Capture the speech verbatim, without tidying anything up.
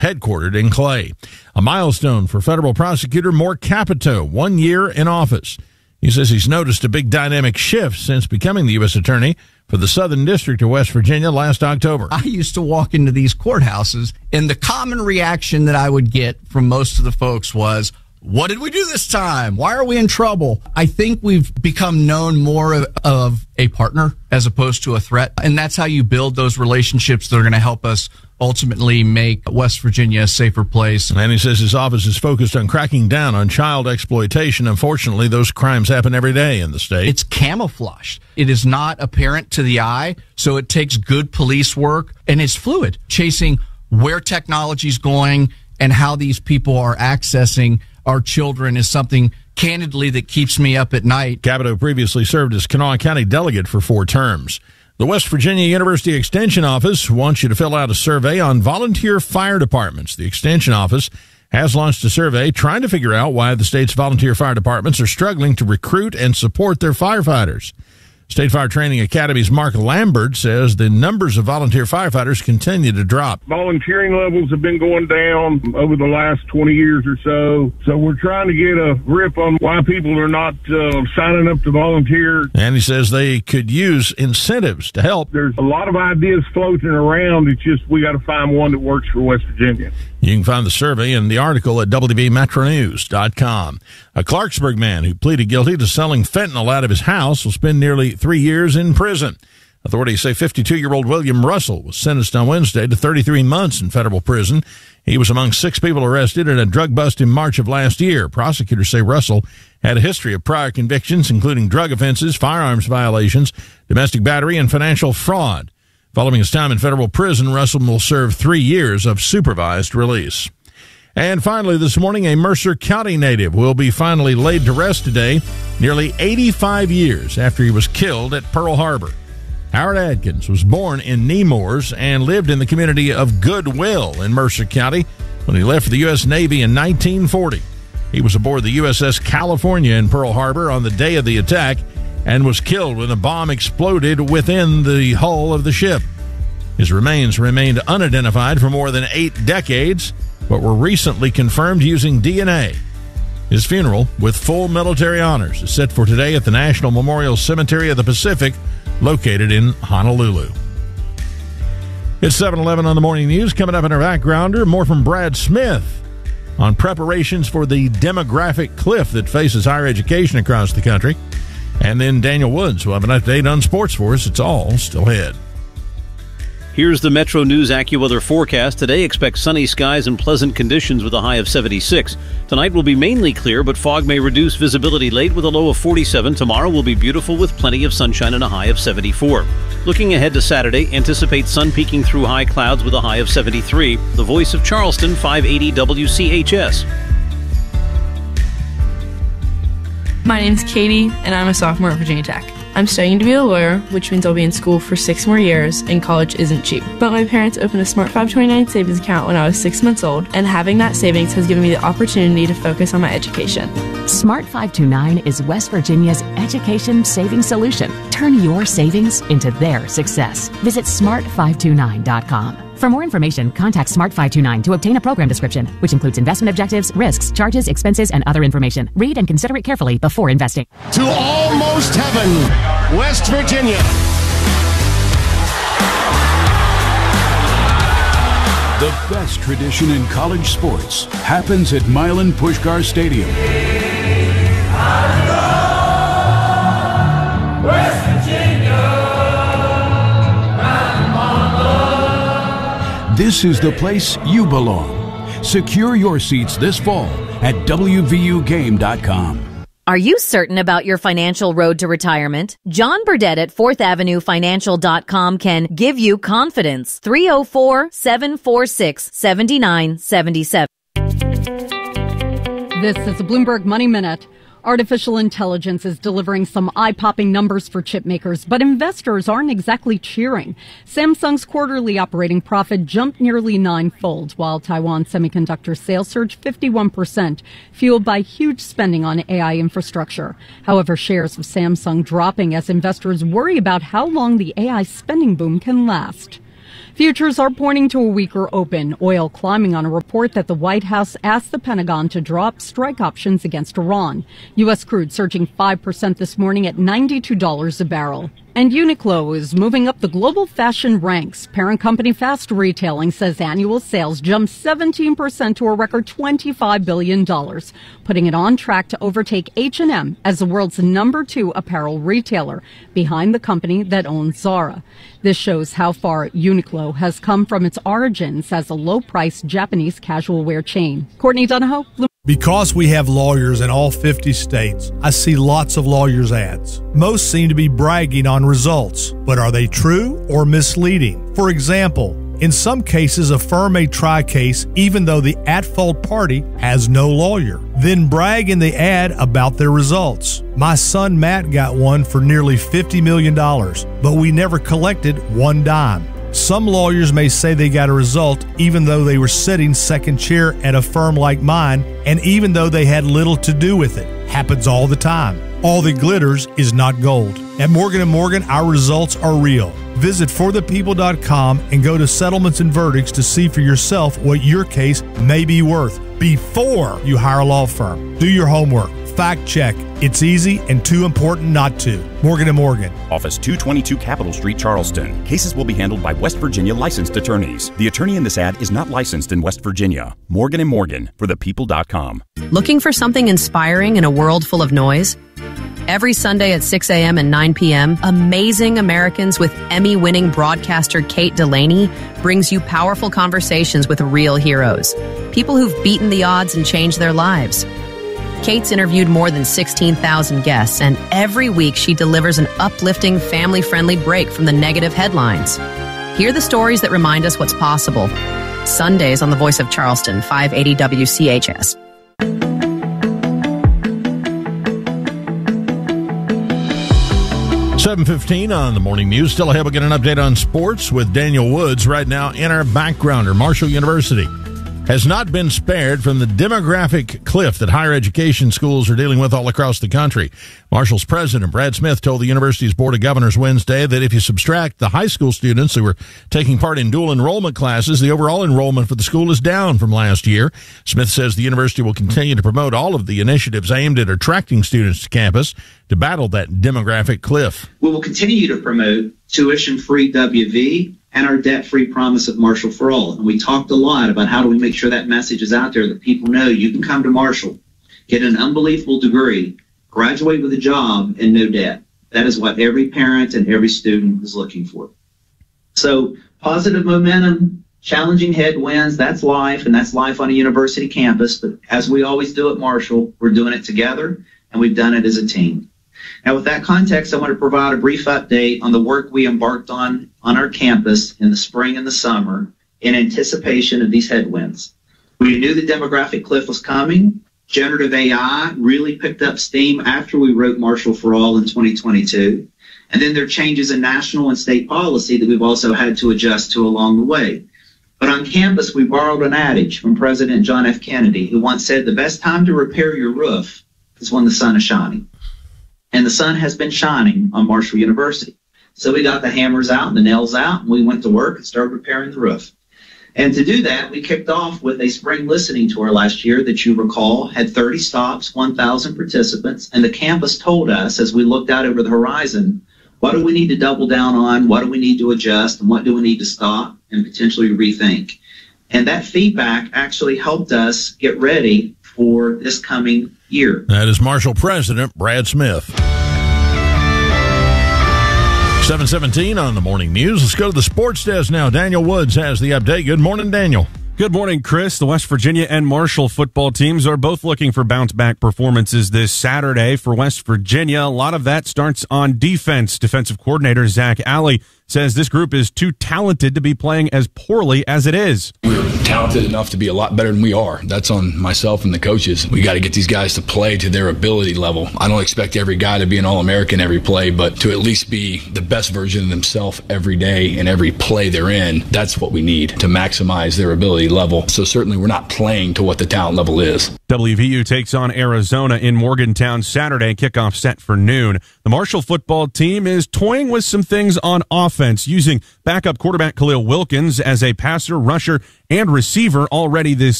headquartered in Clay. A milestone for federal prosecutor Mort Capito, one year in office. He says he's noticed a big dynamic shift since becoming the U S attorney for the Southern District of West Virginia last October. I used to walk into these courthouses, and the common reaction that I would get from most of the folks was, what did we do this time? Why are we in trouble? I think we've become known more of, of a partner as opposed to a threat. And that's how you build those relationships that are going to help us ultimately make West Virginia a safer place. And he says his office is focused on cracking down on child exploitation. Unfortunately, those crimes happen every day in the state. It's camouflaged. It is not apparent to the eye, so it takes good police work, and it's fluid, chasing where technology is going and how these people are accessing our children is something, candidly, that keeps me up at night. Capito previously served as Kanawha County delegate for four terms. The West Virginia University Extension Office wants you to fill out a survey on volunteer fire departments. The Extension Office has launched a survey trying to figure out why the state's volunteer fire departments are struggling to recruit and support their firefighters. State Fire Training Academy's Mark Lambert says the numbers of volunteer firefighters continue to drop. Volunteering levels have been going down over the last twenty years or so. So we're trying to get a grip on why people are not uh, signing up to volunteer. And he says they could use incentives to help. There's a lot of ideas floating around. It's just we got to find one that works for West Virginia. You can find the survey and the article at W D B Metro News dot com. A Clarksburg man who pleaded guilty to selling fentanyl out of his house will spend nearly three years in prison. Authorities say fifty-two-year-old William Russell was sentenced on Wednesday to thirty-three months in federal prison. He was among six people arrested in a drug bust in March of last year. Prosecutors say Russell had a history of prior convictions, including drug offenses, firearms violations, domestic battery, and financial fraud. Following his time in federal prison, Russell will serve three years of supervised release. And finally, this morning, a Mercer County native will be finally laid to rest today, nearly eighty-five years after he was killed at Pearl Harbor. Howard Adkins was born in Nemours and lived in the community of Goodwill in Mercer County when he left for the U S Navy in nineteen forty. He was aboard the U S S California in Pearl Harbor on the day of the attack and was killed when a bomb exploded within the hull of the ship. His remains remained unidentified for more than eight decades, but were recently confirmed using D N A. His funeral, with full military honors, is set for today at the National Memorial Cemetery of the Pacific, located in Honolulu. It's seven eleven on the Morning News. Coming up in our backgrounder, more from Brad Smith on preparations for the demographic cliff that faces higher education across the country. And then Daniel Woods will have an update on sports for us. It's all still ahead. Here's the Metro News AccuWeather forecast. Today, expect sunny skies and pleasant conditions with a high of seventy-six. Tonight will be mainly clear, but fog may reduce visibility late with a low of forty-seven. Tomorrow will be beautiful with plenty of sunshine and a high of seventy-four. Looking ahead to Saturday, anticipate sun peeking through high clouds with a high of seventy-three. The Voice of Charleston, five eighty W C H S. My name's Katie, and I'm a sophomore at Virginia Tech. I'm studying to be a lawyer, which means I'll be in school for six more years, and college isn't cheap. But my parents opened a Smart five twenty-nine savings account when I was six months old, and having that savings has given me the opportunity to focus on my education. Smart five twenty-nine is West Virginia's education savings solution. Turn your savings into their success. Visit smart five twenty-nine dot com. For more information, contact Smart five twenty-nine to obtain a program description, which includes investment objectives, risks, charges, expenses, and other information. Read and consider it carefully before investing. To almost heaven, West Virginia. The best tradition in college sports happens at Milan Puskar Stadium. West Virginia. This is the place you belong. Secure your seats this fall at W V U game dot com. Are you certain about your financial road to retirement? John Burdett at fourth avenue financial dot com can give you confidence. three oh four, seven four six, seven nine seven seven. This is a Bloomberg Money Minute. Artificial intelligence is delivering some eye-popping numbers for chip makers, but investors aren't exactly cheering. Samsung's quarterly operating profit jumped nearly ninefold, while Taiwan semiconductor sales surged fifty-one percent, fueled by huge spending on A I infrastructure. However, shares of Samsung dropping as investors worry about how long the A I spending boom can last. Futures are pointing to a weaker open, oil climbing on a report that the White House asked the Pentagon to drop strike options against Iran. U S crude surging five percent this morning at ninety-two dollars a barrel. And Uniqlo is moving up the global fashion ranks. Parent company Fast Retailing says annual sales jumped seventeen percent to a record twenty-five billion dollars, putting it on track to overtake H and M as the world's number two apparel retailer, behind the company that owns Zara. This shows how far Uniqlo has come from its origins as a low-priced Japanese casual wear chain. Courtney Donahoe. Because we have lawyers in all fifty states, I see lots of lawyers' ads. Most seem to be bragging on results, but are they true or misleading? For example, in some cases, a firm may try a case even though the at-fault party has no lawyer, then brag in the ad about their results. My son Matt got one for nearly fifty million dollars, but we never collected one dime. Some lawyers may say they got a result even though they were sitting second chair at a firm like mine, and even though they had little to do with it. Happens all the time. All that glitters is not gold. At Morgan and Morgan, our results are real. Visit for the people dot com and go to settlements and verdicts to see for yourself what your case may be worth before you hire a law firm. Do your homework. Fact check. It's easy and too important not to. Morgan and Morgan. Office two twenty-two Capitol Street, Charleston. Cases will be handled by West Virginia licensed attorneys. The attorney in this ad is not licensed in West Virginia. Morgan and Morgan for the people dot com. Looking for something inspiring in a world full of noise? Every Sunday at six a.m. and nine p.m., Amazing Americans with Emmy-winning broadcaster Kate Delaney brings you powerful conversations with real heroes, people who've beaten the odds and changed their lives. Kate's interviewed more than sixteen thousand guests, and every week she delivers an uplifting, family-friendly break from the negative headlines. Hear the stories that remind us what's possible. Sundays on The Voice of Charleston, five eighty W C H S. seven fifteen on the morning news. Still ahead, we'll get an update on sports with Daniel Woods right now in our backgrounder. Marshall University has not been spared from the demographic cliff that higher education schools are dealing with all across the country. Marshall's president, Brad Smith, told the university's Board of Governors Wednesday that if you subtract the high school students who were taking part in dual enrollment classes, the overall enrollment for the school is down from last year. Smith says the university will continue to promote all of the initiatives aimed at attracting students to campus to battle that demographic cliff. We will continue to promote tuition-free W V and our debt-free promise of Marshall for All. And we talked a lot about how do we make sure that message is out there, that people know you can come to Marshall, get an unbelievable degree, graduate with a job, and no debt. That is what every parent and every student is looking for. So positive momentum, challenging headwinds, that's life, and that's life on a university campus. But as we always do at Marshall, we're doing it together, and we've done it as a team. Now, with that context, I want to provide a brief update on the work we embarked on on our campus in the spring and the summer in anticipation of these headwinds. We knew the demographic cliff was coming. Generative A I really picked up steam after we wrote Marshall for All in twenty twenty-two. And then there are changes in national and state policy that we've also had to adjust to along the way. But on campus, we borrowed an adage from President John F. Kennedy, who once said, the best time to repair your roof is when the sun is shining. And the sun has been shining on Marshall University. So we got the hammers out and the nails out, and we went to work and started repairing the roof. And to do that, we kicked off with a spring listening tour last year that you recall had thirty stops, one thousand participants, and the campus told us as we looked out over the horizon, what do we need to double down on, what do we need to adjust, and what do we need to stop and potentially rethink. And that feedback actually helped us get ready for this coming year. That is Marshall President Brad Smith. seven seventeen on the morning news. Let's go to the sports desk now. Daniel Woods has the update. Good morning, Daniel. Good morning, Chris. The West Virginia and Marshall football teams are both looking for bounce-back performances this Saturday for West Virginia. A lot of that starts on defense. Defensive coordinator Zach Alley says this group is too talented to be playing as poorly as it is. We're talented enough to be a lot better than we are. That's on myself and the coaches. We got to get these guys to play to their ability level. I don't expect every guy to be an All-American every play, but to at least be the best version of themselves every day and every play they're in, that's what we need to maximize their ability level. So certainly we're not playing to what the talent level is. W V U takes on Arizona in Morgantown Saturday, kickoff set for noon. The Marshall football team is toying with some things on offense, using backup quarterback Khalil Wilkins as a passer, rusher, and receiver already this